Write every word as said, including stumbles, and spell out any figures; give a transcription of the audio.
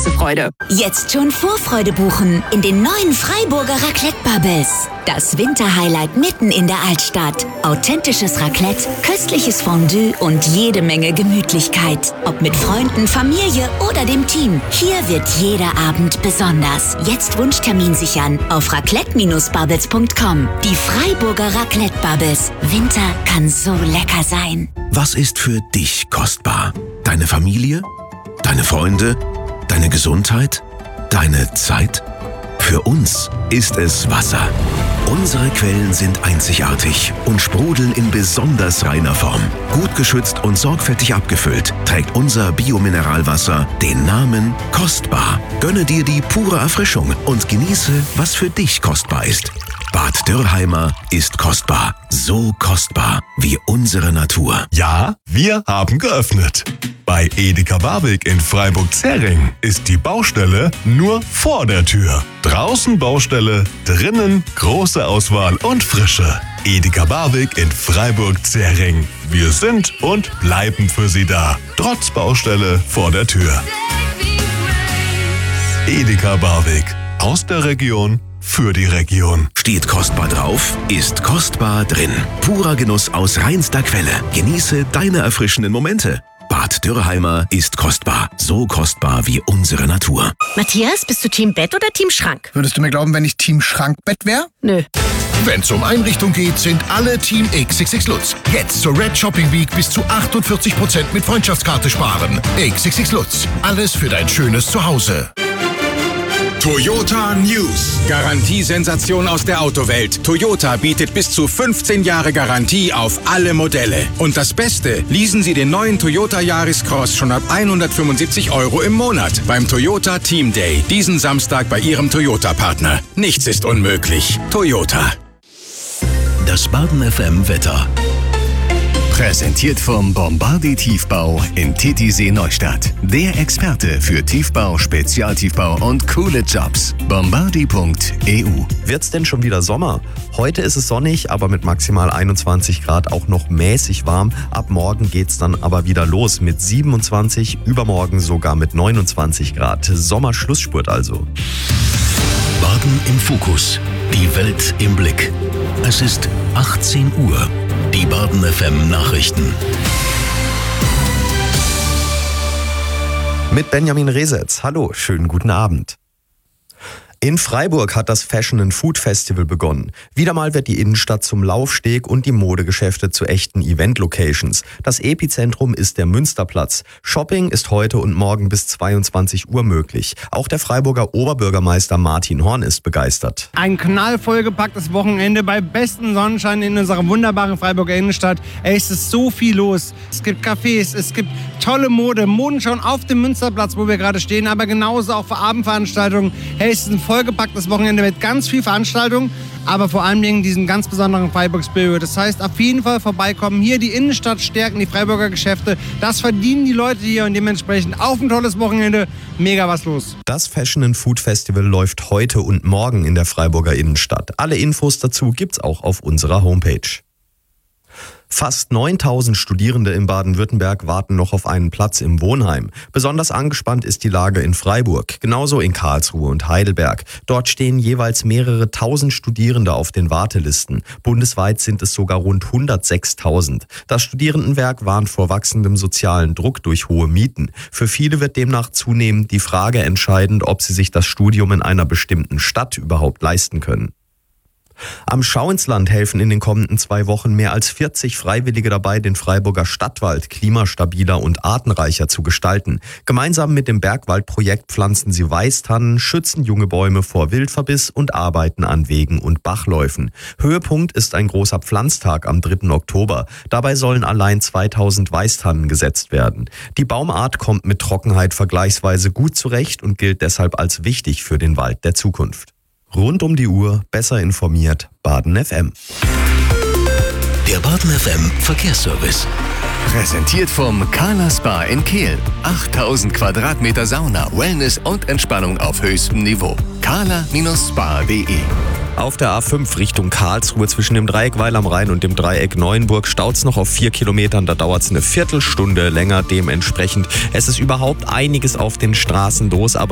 große Freude. Jetzt schon Vorfreude buchen in den neuen Freiburger Raclette Bubbles. Das Winterhighlight mitten in der Altstadt. Authentisches Raclette, köstliches Fondue und jede Menge Gemütlichkeit. Ob mit Freunden, Familie oder dem Team. Hier wird jeder Abend besonders. Jetzt Wunschtermin sichern auf raclette Bindestrich bubbles punkt com. Die Freiburger Raclette Bubbles. Winter kann so lecker sein. Was ist für dich kostbar? Deine Familie? Deine Freunde? Deine Gesundheit? Deine Zeit? Für uns ist es Wasser. Unsere Quellen sind einzigartig und sprudeln in besonders reiner Form. Gut geschützt und sorgfältig abgefüllt trägt unser Biomineralwasser den Namen Kostbar. Gönne dir die pure Erfrischung und genieße, was für dich kostbar ist. Bad Dürrheimer ist kostbar. So kostbar wie unsere Natur. Ja, wir haben geöffnet. Bei Edeka Barwig in Freiburg-Zähring ist die Baustelle nur vor der Tür. Draußen Baustelle, drinnen große Auswahl und Frische. Edeka Barwig in Freiburg-Zähring. Wir sind und bleiben für Sie da. Trotz Baustelle vor der Tür. Edeka Barwig. Aus der Region für die Region. Steht kostbar drauf, ist kostbar drin. Purer Genuss aus reinster Quelle. Genieße deine erfrischenden Momente. Bad Dürrheimer ist kostbar. So kostbar wie unsere Natur. Matthias, bist du Team Bett oder Team Schrank? Würdest du mir glauben, wenn ich Team Schrankbett wäre? Nö. Wenn's um Einrichtung geht, sind alle Team X X X Lutz. Jetzt zur Red Shopping Week bis zu achtundvierzig Prozent mit Freundschaftskarte sparen. X X X Lutz. Alles für dein schönes Zuhause. Toyota News. Garantiesensation aus der Autowelt. Toyota bietet bis zu fünfzehn Jahre Garantie auf alle Modelle. Und das Beste, leasen Sie den neuen Toyota Yaris Cross schon ab hundertfünfundsiebzig Euro im Monat beim Toyota Team Day. Diesen Samstag bei Ihrem Toyota-Partner. Nichts ist unmöglich. Toyota. Das Baden F M Wetter. Präsentiert vom Bombardier Tiefbau in Titisee Neustadt. Der Experte für Tiefbau, Spezialtiefbau und coole Jobs. bombardier punkt e u. Wird's denn schon wieder Sommer? Heute ist es sonnig, aber mit maximal einundzwanzig Grad auch noch mäßig warm. Ab morgen geht's dann aber wieder los mit siebenundzwanzig, übermorgen sogar mit neunundzwanzig Grad. Sommerschlussspurt also. Baden im Fokus. Die Welt im Blick. Es ist achtzehn Uhr. Die Baden F M Nachrichten. Mit Benjamin Resetz. Hallo, schönen guten Abend. In Freiburg hat das Fashion and Food Festival begonnen. Wieder mal wird die Innenstadt zum Laufsteg und die Modegeschäfte zu echten Event-Locations. Das Epizentrum ist der Münsterplatz. Shopping ist heute und morgen bis zweiundzwanzig Uhr möglich. Auch der Freiburger Oberbürgermeister Martin Horn ist begeistert. Ein knallvollgepacktes Wochenende bei bestem Sonnenschein in unserer wunderbaren Freiburger Innenstadt. Ey, es ist so viel los. Es gibt Cafés, es gibt tolle Mode, Modenschauen auf dem Münsterplatz, wo wir gerade stehen, aber genauso auch für Abendveranstaltungen. Hey, es ist ein vollgepacktes Wochenende mit ganz viel Veranstaltungen, aber vor allem wegen diesem ganz besonderen Freiburg Spirit. Das heißt, auf jeden Fall vorbeikommen, hier die Innenstadt stärken, die Freiburger Geschäfte. Das verdienen die Leute hier und dementsprechend auf ein tolles Wochenende. Mega was los. Das Fashion and Food Festival läuft heute und morgen in der Freiburger Innenstadt. Alle Infos dazu gibt's auch auf unserer Homepage. Fast neuntausend Studierende in Baden-Württemberg warten noch auf einen Platz im Wohnheim. Besonders angespannt ist die Lage in Freiburg, genauso in Karlsruhe und Heidelberg. Dort stehen jeweils mehrere tausend Studierende auf den Wartelisten. Bundesweit sind es sogar rund hundertsechstausend. Das Studierendenwerk warnt vor wachsendem sozialen Druck durch hohe Mieten. Für viele wird demnach zunehmend die Frage entscheidend, ob sie sich das Studium in einer bestimmten Stadt überhaupt leisten können. Am Schau ins Land helfen in den kommenden zwei Wochen mehr als vierzig Freiwillige dabei, den Freiburger Stadtwald klimastabiler und artenreicher zu gestalten. Gemeinsam mit dem Bergwaldprojekt pflanzen sie Weißtannen, schützen junge Bäume vor Wildverbiss und arbeiten an Wegen und Bachläufen. Höhepunkt ist ein großer Pflanztag am dritten Oktober. Dabei sollen allein zweitausend Weißtannen gesetzt werden. Die Baumart kommt mit Trockenheit vergleichsweise gut zurecht und gilt deshalb als wichtig für den Wald der Zukunft. Rund um die Uhr, besser informiert, Baden F M. Der Baden F M Verkehrsservice. Präsentiert vom Carla Spa in Kehl. achttausend Quadratmeter Sauna, Wellness und Entspannung auf höchstem Niveau. carla Spa punkt de. Auf der A fünf Richtung Karlsruhe zwischen dem Dreieck Weil am Rhein und dem Dreieck Neuenburg staut's noch auf vier Kilometern. Da dauert's eine Viertelstunde länger dementsprechend. Es ist überhaupt einiges auf den Straßen los, aber